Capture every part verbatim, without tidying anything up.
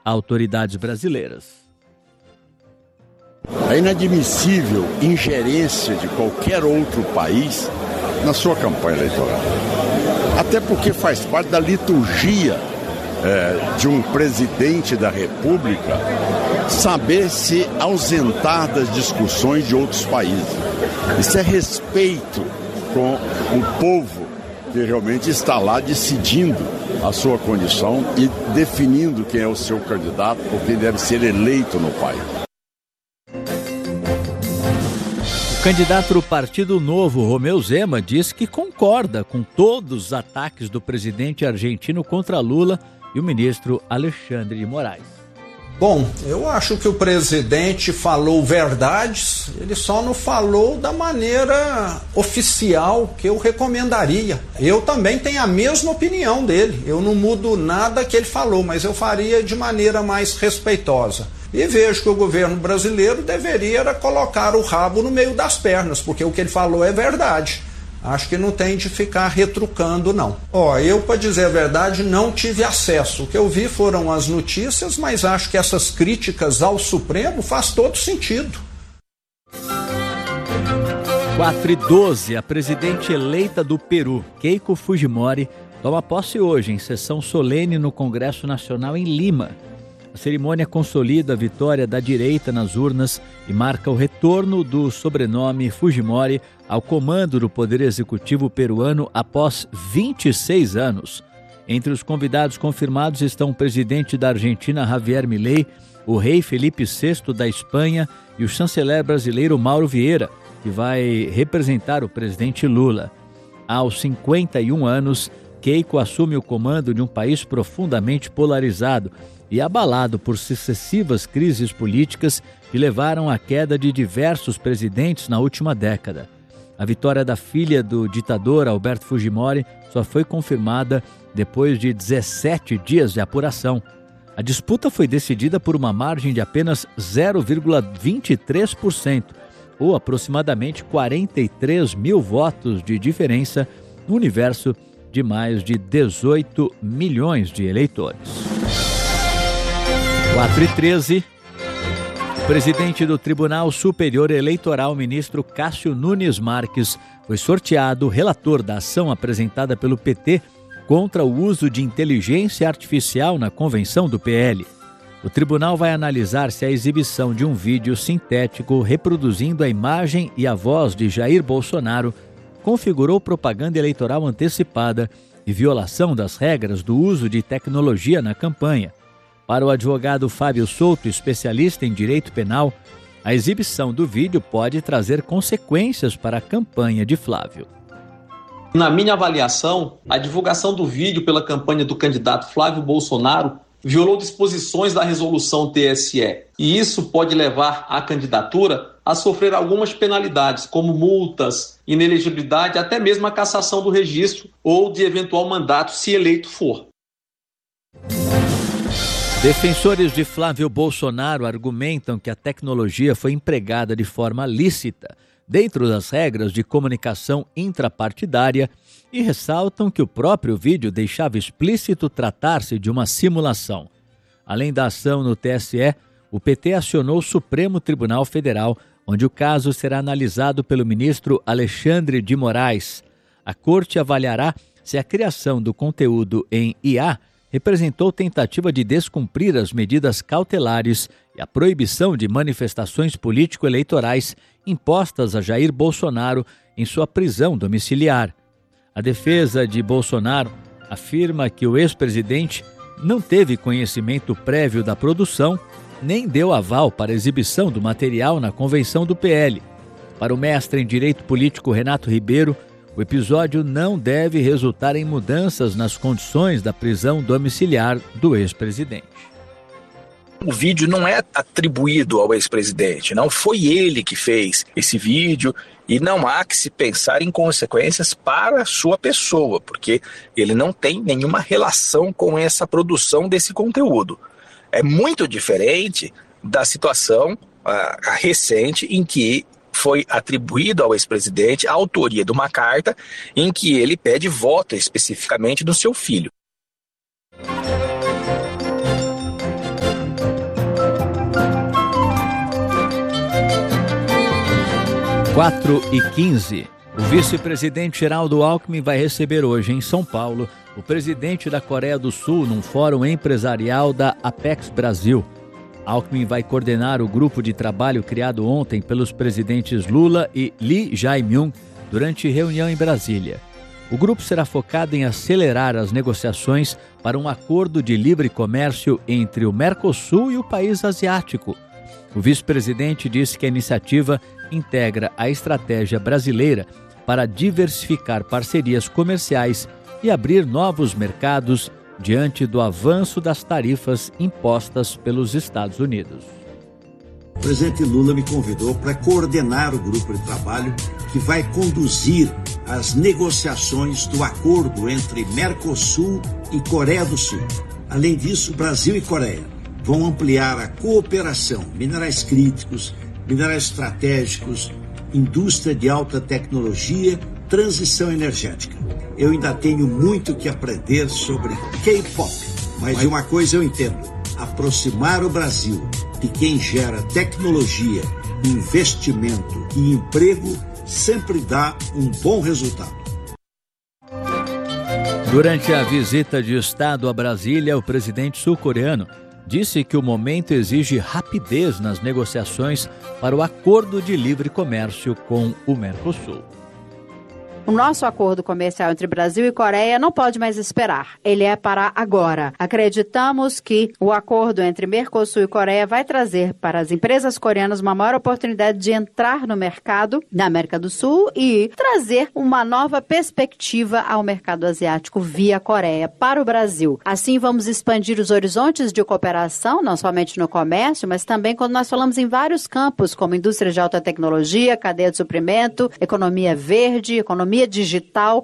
autoridades brasileiras. É inadmissível ingerência de qualquer outro país na sua campanha eleitoral. Até porque faz parte da liturgia é, de um presidente da República saber se ausentar das discussões de outros países. Isso é respeito com o povo que realmente está lá decidindo a sua condição e definindo quem é o seu candidato ou quem deve ser eleito no país. O candidato do Partido Novo, Romeu Zema, diz que concorda com todos os ataques do presidente argentino contra Lula e o ministro Alexandre de Moraes. Bom, eu acho que o presidente falou verdades, ele só não falou da maneira oficial que eu recomendaria. Eu também tenho a mesma opinião dele, eu não mudo nada que ele falou, mas eu faria de maneira mais respeitosa. E vejo que o governo brasileiro deveria colocar o rabo no meio das pernas, porque o que ele falou é verdade. Acho que não tem de ficar retrucando, não. Ó, eu, para dizer a verdade, não tive acesso. O que eu vi foram as notícias, mas acho que essas críticas ao Supremo faz todo sentido. quatro e doze, a presidente eleita do Peru, Keiko Fujimori, toma posse hoje em sessão solene no Congresso Nacional em Lima. A cerimônia consolida a vitória da direita nas urnas e marca o retorno do sobrenome Fujimori ao comando do Poder Executivo peruano após vinte e seis anos. Entre os convidados confirmados estão o presidente da Argentina, Javier Milei, o rei Felipe sexto da Espanha e o chanceler brasileiro Mauro Vieira, que vai representar o presidente Lula. Aos cinquenta e um anos, Keiko assume o comando de um país profundamente polarizado e abalado por sucessivas crises políticas que levaram à queda de diversos presidentes na última década. A vitória da filha do ditador Alberto Fujimori só foi confirmada depois de dezessete dias de apuração. A disputa foi decidida por uma margem de apenas zero vírgula vinte e três por cento, ou aproximadamente quarenta e três mil votos de diferença no universo de mais de dezoito milhões de eleitores. quatro e treze, o presidente do Tribunal Superior Eleitoral, ministro Cássio Nunes Marques, foi sorteado relator da ação apresentada pelo P T contra o uso de inteligência artificial na convenção do P L. O tribunal vai analisar se a exibição de um vídeo sintético reproduzindo a imagem e a voz de Jair Bolsonaro configurou propaganda eleitoral antecipada e violação das regras do uso de tecnologia na campanha. Para o advogado Fábio Souto, especialista em direito penal, a exibição do vídeo pode trazer consequências para a campanha de Flávio. Na minha avaliação, a divulgação do vídeo pela campanha do candidato Flávio Bolsonaro violou disposições da resolução T S E, e isso pode levar a candidatura a sofrer algumas penalidades, como multas, inelegibilidade, até mesmo a cassação do registro ou de eventual mandato, se eleito for. Defensores de Flávio Bolsonaro argumentam que a tecnologia foi empregada de forma lícita, dentro das regras de comunicação intrapartidária, e ressaltam que o próprio vídeo deixava explícito tratar-se de uma simulação. Além da ação no T S E, o P T acionou o Supremo Tribunal Federal, onde o caso será analisado pelo ministro Alexandre de Moraes. A corte avaliará se a criação do conteúdo em I A representou tentativa de descumprir as medidas cautelares e a proibição de manifestações político-eleitorais impostas a Jair Bolsonaro em sua prisão domiciliar. A defesa de Bolsonaro afirma que o ex-presidente não teve conhecimento prévio da produção, nem deu aval para a exibição do material na convenção do P L. Para o mestre em Direito Político Renato Ribeiro, o episódio não deve resultar em mudanças nas condições da prisão domiciliar do ex-presidente. O vídeo não é atribuído ao ex-presidente, não foi ele que fez esse vídeo e não há que se pensar em consequências para a sua pessoa, porque ele não tem nenhuma relação com essa produção desse conteúdo. É muito diferente da situação uh, recente em que foi atribuído ao ex-presidente a autoria de uma carta em que ele pede voto especificamente do seu filho. quatro e quinze. O vice-presidente Geraldo Alckmin vai receber hoje em São Paulo o presidente da Coreia do Sul num fórum empresarial da Apex Brasil. Alckmin vai coordenar o grupo de trabalho criado ontem pelos presidentes Lula e Lee Jae-myung durante reunião em Brasília. O grupo será focado em acelerar as negociações para um acordo de livre comércio entre o Mercosul e o país asiático. O vice-presidente disse que a iniciativa integra a estratégia brasileira para diversificar parcerias comerciais e abrir novos mercados diante do avanço das tarifas impostas pelos Estados Unidos. O presidente Lula me convidou para coordenar o grupo de trabalho que vai conduzir as negociações do acordo entre Mercosul e Coreia do Sul. Além disso, Brasil e Coreia vão ampliar a cooperação, minerais críticos, minerais estratégicos, indústria de alta tecnologia, transição energética. Eu ainda tenho muito que aprender sobre K-pop, mas de uma coisa eu entendo: aproximar o Brasil de quem gera tecnologia, investimento e emprego sempre dá um bom resultado. Durante a visita de Estado a Brasília, o presidente sul-coreano disse que o momento exige rapidez nas negociações para o acordo de livre comércio com o Mercosul. O nosso acordo comercial entre Brasil e Coreia não pode mais esperar. Ele é para agora. Acreditamos que o acordo entre Mercosul e Coreia vai trazer para as empresas coreanas uma maior oportunidade de entrar no mercado da América do Sul e trazer uma nova perspectiva ao mercado asiático via Coreia para o Brasil. Assim, vamos expandir os horizontes de cooperação, não somente no comércio, mas também quando nós falamos em vários campos, como indústria de alta tecnologia, cadeia de suprimento, economia verde, economia digital.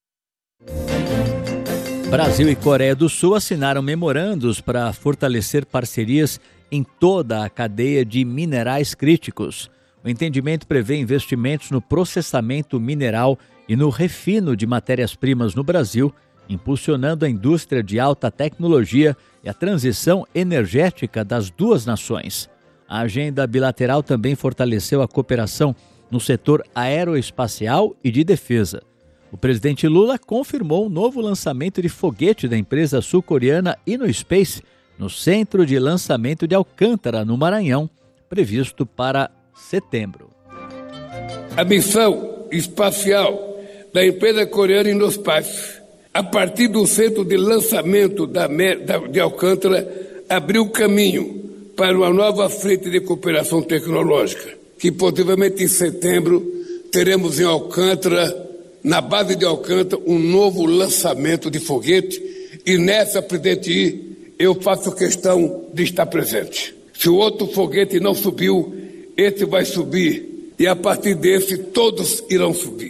Brasil e Coreia do Sul assinaram memorandos para fortalecer parcerias em toda a cadeia de minerais críticos. O entendimento prevê investimentos no processamento mineral e no refino de matérias-primas no Brasil, impulsionando a indústria de alta tecnologia e a transição energética das duas nações. A agenda bilateral também fortaleceu a cooperação no setor aeroespacial e de defesa. O presidente Lula confirmou o novo lançamento de foguete da empresa sul-coreana InnoSpace no centro de lançamento de Alcântara, no Maranhão, previsto para setembro. A missão espacial da empresa coreana InnoSpace, a partir do centro de lançamento da, de Alcântara, abriu caminho para uma nova frente de cooperação tecnológica, que possivelmente em setembro teremos em Alcântara, na base de Alcântara, um novo lançamento de foguete, e nessa, presidente, eu faço questão de estar presente. Se o outro foguete não subiu, esse vai subir, e a partir desse todos irão subir.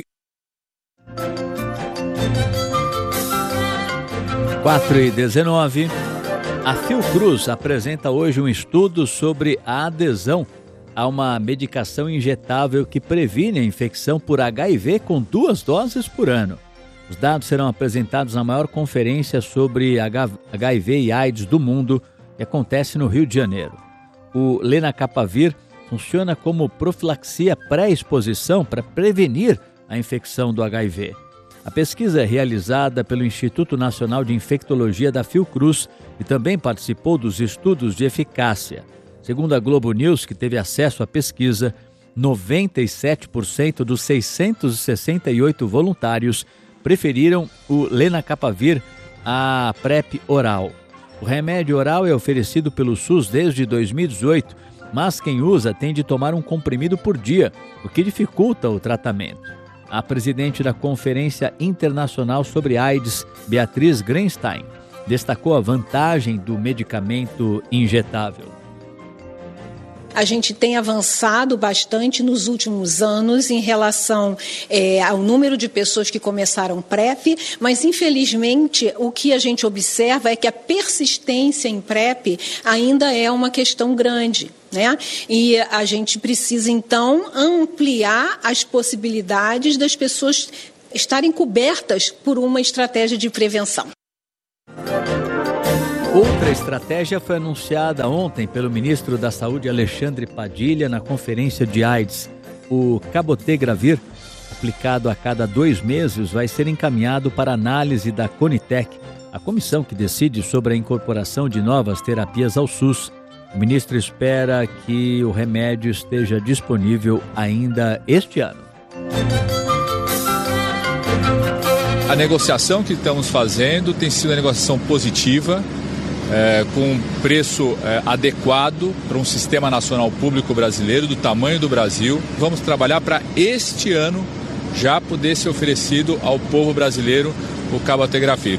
quatro e dezenove. A Fiocruz apresenta hoje um estudo sobre a adesão a uma medicação injetável que previne a infecção por H I V com duas doses por ano. Os dados serão apresentados na maior conferência sobre H I V e AIDS do mundo, que acontece no Rio de Janeiro. O lenacapavir funciona como profilaxia pré-exposição para prevenir a infecção do H I V. A pesquisa é realizada pelo Instituto Nacional de Infectologia da Fiocruz e também participou dos estudos de eficácia. Segundo a Globo News, que teve acesso à pesquisa, noventa e sete por cento dos seiscentos e sessenta e oito voluntários preferiram o lenacapavir à PrEP oral. O remédio oral é oferecido pelo SUS desde dois mil e dezoito, mas quem usa tem de tomar um comprimido por dia, o que dificulta o tratamento. A presidente da Conferência Internacional sobre AIDS, Beatriz Grenstein, destacou a vantagem do medicamento injetável. A gente tem avançado bastante nos últimos anos em relação é, ao número de pessoas que começaram PrEP, mas infelizmente o que a gente observa é que a persistência em PrEP ainda é uma questão grande, né? E a gente precisa então ampliar as possibilidades das pessoas estarem cobertas por uma estratégia de prevenção. Outra estratégia foi anunciada ontem pelo ministro da Saúde, Alexandre Padilha, na conferência de AIDS. O cabotegravir, aplicado a cada dois meses, vai ser encaminhado para análise da Conitec, a comissão que decide sobre a incorporação de novas terapias ao SUS. O ministro espera que o remédio esteja disponível ainda este ano. A negociação que estamos fazendo tem sido uma negociação positiva, é, com um preço é, adequado para um sistema nacional público brasileiro do tamanho do Brasil. Vamos trabalhar para este ano já poder ser oferecido ao povo brasileiro o cabotegravir.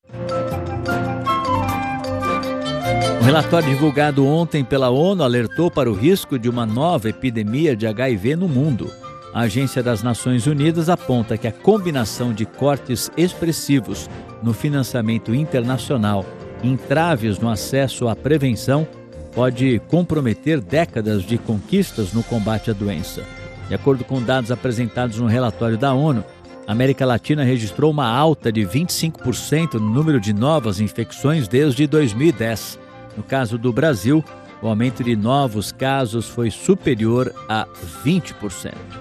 Um relatório divulgado ontem pela ONU alertou para o risco de uma nova epidemia de H I V no mundo. A Agência das Nações Unidas aponta que a combinação de cortes expressivos no financiamento internacional e entraves no acesso à prevenção pode comprometer décadas de conquistas no combate à doença. De acordo com dados apresentados no relatório da ONU, a América Latina registrou uma alta de vinte e cinco por cento no número de novas infecções desde dois mil e dez. No caso do Brasil, o aumento de novos casos foi superior a vinte por cento.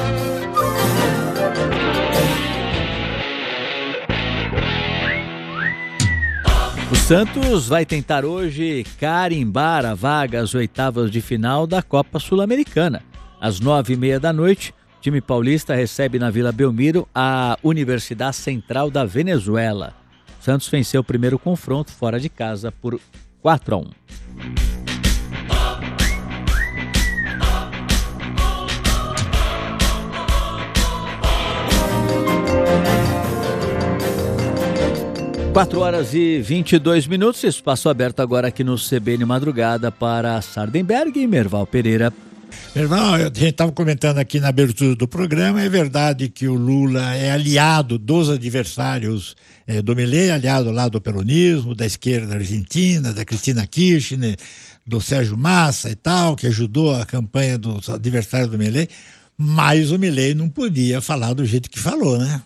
O Santos vai tentar hoje carimbar a vaga às oitavas de final da Copa Sul-Americana. Às nove e meia da noite, o time paulista recebe na Vila Belmiro a Universidade Central da Venezuela. O Santos venceu o primeiro confronto fora de casa por quatro a um. quatro horas e vinte e dois minutos, espaço aberto agora aqui no C B N Madrugada para Sardenberg e Merval Pereira. Merval, a gente estava comentando aqui na abertura do programa, é verdade que o Lula é aliado dos adversários é, do Milei, aliado lá do peronismo, da esquerda argentina, da Cristina Kirchner, do Sérgio Massa e tal, que ajudou a campanha dos adversários do Milei, mas o Milei não podia falar do jeito que falou, né?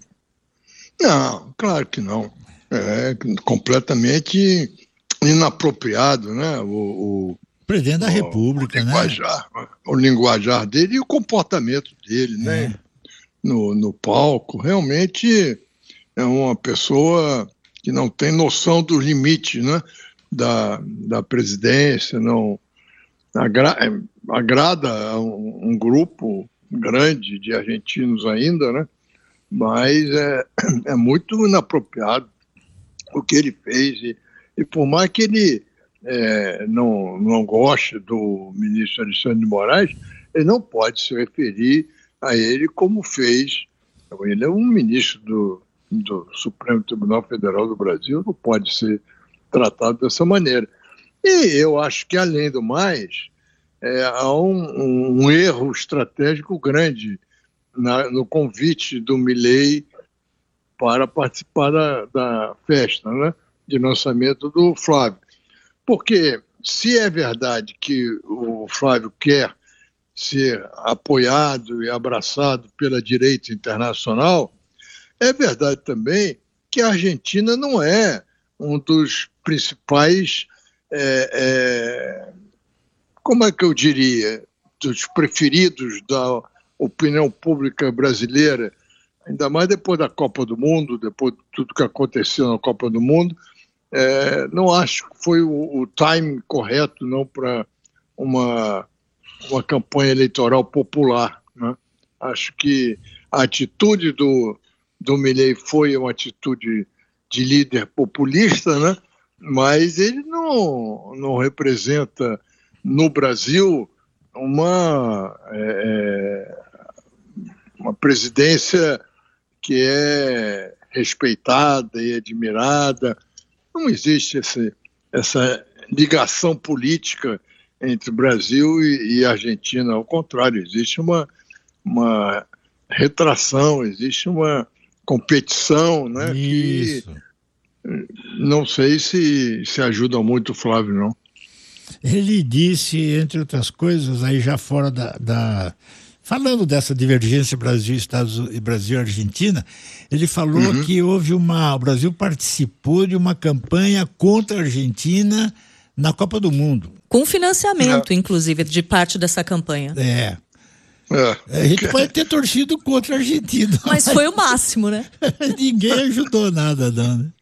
Não, claro que não. É completamente inapropriado, né? O, o presidente da o, República, o linguajar, né? O linguajar dele e o comportamento dele, é. né? No, no palco, realmente é uma pessoa que não tem noção dos limites, né? Da, da presidência, não agra, agrada a um, um grupo grande de argentinos ainda, né? Mas é, é muito inapropriado o que ele fez, e, e por mais que ele é, não, não goste do ministro Alexandre de Moraes, ele não pode se referir a ele como fez. Ele é um ministro do, do Supremo Tribunal Federal do Brasil, não pode ser tratado dessa maneira. E eu acho que, além do mais, é, há um, um erro estratégico grande na, no convite do Milei para participar da, da festa, né, de lançamento do Flávio. Porque se é verdade que o Flávio quer ser apoiado e abraçado pela direita internacional, é verdade também que a Argentina não é um dos principais, é, é, como é que eu diria, dos preferidos da opinião pública brasileira, ainda mais depois da Copa do Mundo, depois de tudo que aconteceu na Copa do Mundo. É, não acho que foi o, o timing correto não para uma, uma campanha eleitoral popular, né? Acho que a atitude do, do Milei foi uma atitude de líder populista, né? Mas ele não, não representa no Brasil uma, é, uma presidência que é respeitada e admirada. Não existe esse, essa ligação política entre Brasil e, e Argentina. Ao contrário, existe uma, uma retração, existe uma competição, né? Isso. Que não sei se, se ajuda muito o Flávio, não. Ele disse, entre outras coisas, aí já fora da... da... falando dessa divergência Brasil-Estados e Brasil-Argentina, ele falou uhum. que houve uma... o Brasil participou de uma campanha contra a Argentina na Copa do Mundo. Com financiamento, é. inclusive, de parte dessa campanha. É. É. A gente pode ter torcido contra a Argentina. Mas foi o máximo, né? Ninguém ajudou nada, não, né?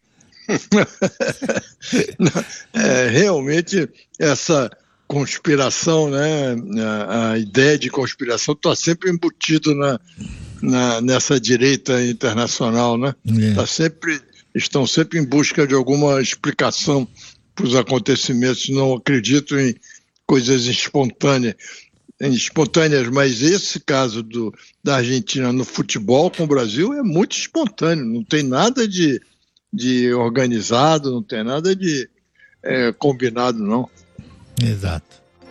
É, realmente, essa conspiração, né, a, a ideia de conspiração está sempre embutido na, na, nessa direita internacional, né? É. Tá sempre, estão sempre em busca de alguma explicação para os acontecimentos, não acredito em coisas espontâneas, espontâneas, mas esse caso do, da Argentina no futebol com o Brasil é muito espontâneo, não tem nada de, de organizado, não tem nada de é, combinado, não. Exato.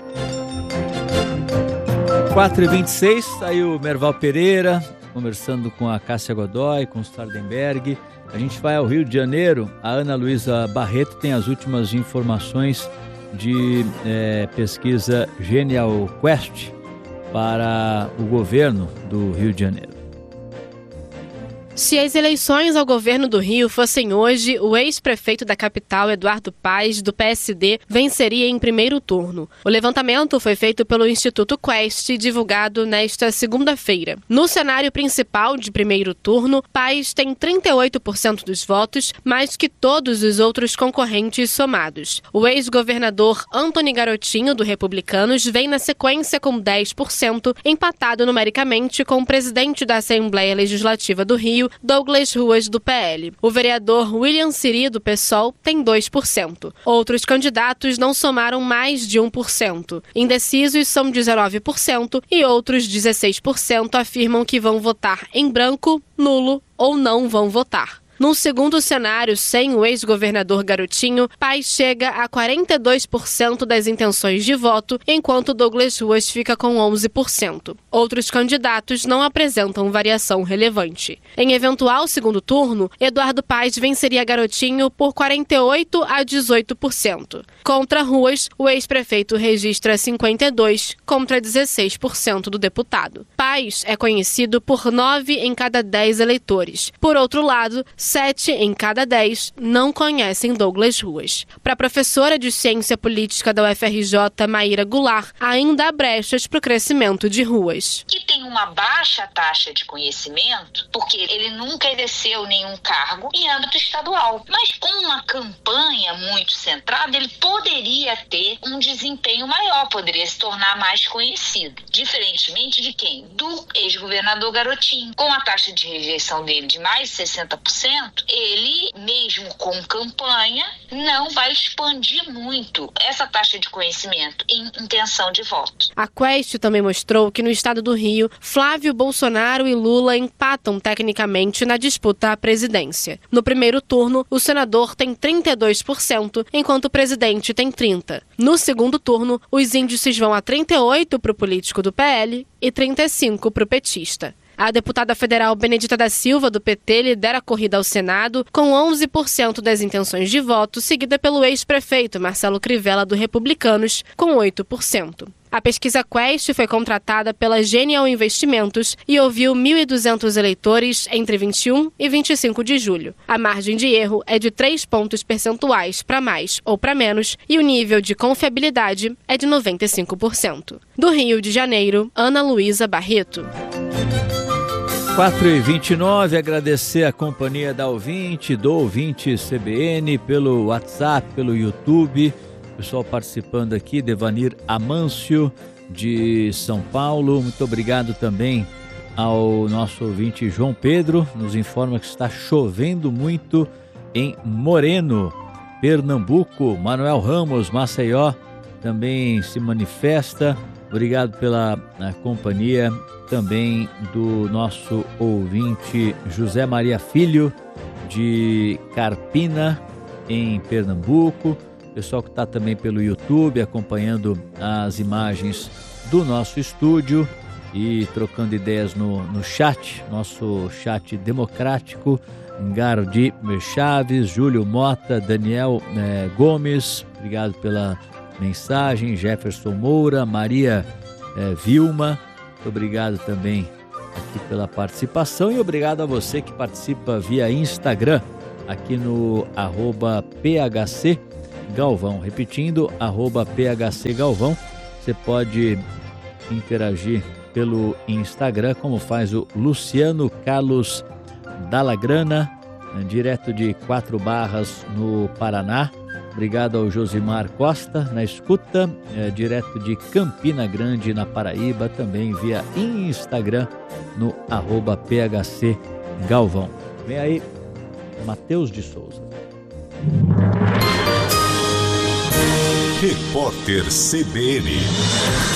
quatro e vinte e seis, aí o Merval Pereira conversando com a Cássia Godoy, com o Sardenberg. A gente vai ao Rio de Janeiro. A Ana Luísa Barreto tem as últimas informações de é, pesquisa Genial Quest para o governo do Rio de Janeiro. Se as eleições ao governo do Rio fossem hoje, o ex-prefeito da capital, Eduardo Paes, do P S D, venceria em primeiro turno. O levantamento foi feito pelo Instituto Quest, divulgado nesta segunda-feira. No cenário principal de primeiro turno, Paes tem trinta e oito por cento dos votos, mais que todos os outros concorrentes somados. O ex-governador Antony Garotinho, do Republicanos, vem na sequência com dez por cento, empatado numericamente com o presidente da Assembleia Legislativa do Rio, Douglas Ruas, do P L. O vereador William Siri, do PSOL, tem dois por cento. Outros candidatos não somaram mais de um por cento. Indecisos são dezenove por cento e outros dezesseis por cento afirmam que vão votar em branco, nulo ou não vão votar. Num segundo cenário, sem o ex-governador Garotinho, Paes chega a quarenta e dois por cento das intenções de voto, enquanto Douglas Ruas fica com onze por cento. Outros candidatos não apresentam variação relevante. Em eventual segundo turno, Eduardo Paes venceria Garotinho por quarenta e oito a dezoito por cento. Contra Ruas, o ex-prefeito registra cinquenta e dois por cento contra dezesseis por cento do deputado. Paes é conhecido por nove em cada dez eleitores. Por outro lado, sete em cada dez não conhecem Douglas Ruas. Para a professora de Ciência Política da U F R J, Maíra Goulart, ainda há brechas para o crescimento de Ruas. Que tem uma baixa taxa de conhecimento, porque ele nunca exerceu nenhum cargo em âmbito estadual. Mas com uma campanha muito centrada, ele poderia ter um desempenho maior, poderia se tornar mais conhecido. Diferentemente de quem? Do ex-governador Garotinho. Com a taxa de rejeição dele de mais de sessenta por cento, ele, mesmo com campanha, não vai expandir muito essa taxa de conhecimento em intenção de voto. A Quest também mostrou que no estado do Rio, Flávio Bolsonaro e Lula empatam tecnicamente na disputa à presidência. No primeiro turno, o senador tem trinta e dois por cento, enquanto o presidente tem trinta por cento. No segundo turno, os índices vão a trinta e oito por cento para o político do P L e trinta e cinco por cento para o petista. A deputada federal Benedita da Silva, do P T, lidera a corrida ao Senado com onze por cento das intenções de voto, seguida pelo ex-prefeito Marcelo Crivella, do Republicanos, com oito por cento. A pesquisa Quest foi contratada pela Genial Investimentos e ouviu mil e duzentos eleitores entre vinte e um e vinte e cinco de julho. A margem de erro é de três pontos percentuais para mais ou para menos e o nível de confiabilidade é de noventa e cinco por cento. Do Rio de Janeiro, Ana Luísa Barreto. quatro e vinte e nove, agradecer a companhia da ouvinte, do ouvinte C B N, pelo WhatsApp, pelo YouTube. Pessoal participando aqui, Devanir Amâncio, de São Paulo. Muito obrigado também ao nosso ouvinte João Pedro. Nos informa que está chovendo muito em Moreno, Pernambuco. Manuel Ramos, Maceió, também se manifesta. Obrigado pela companhia também do nosso ouvinte José Maria Filho, de Carpina, em Pernambuco. Pessoal que está também pelo YouTube acompanhando as imagens do nosso estúdio e trocando ideias no, no chat, nosso chat democrático. Gardi Chaves, Júlio Mota, Daniel eh, Gomes, obrigado pela mensagem. Jefferson Moura, Maria eh, Vilma, muito obrigado também aqui pela participação e obrigado a você que participa via Instagram, aqui no arroba P H C Galvão, repetindo, arroba P H C Galvão. Você pode interagir pelo Instagram, como faz o Luciano Carlos Dallagrana, direto de Quatro Barras, no Paraná. Obrigado ao Josimar Costa, na escuta, é, direto de Campina Grande, na Paraíba, também via Instagram, no arroba P H C Galvão. Vem aí, Matheus de Souza. Repórter C B N.